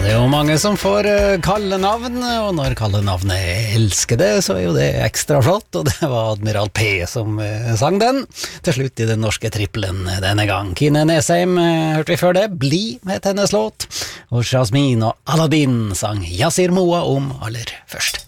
Det er jo mange som får kallenavn, og når kallenavnet er elskede, så er jo det ekstra flott, og det var Admiral P som sang den. Til slutt i den norske trippelen denne gang. Kine Nesheim hørte vi før det, Bli het hennes låt, og Jasmin og Aladdin sang Yasir Moa om aller først.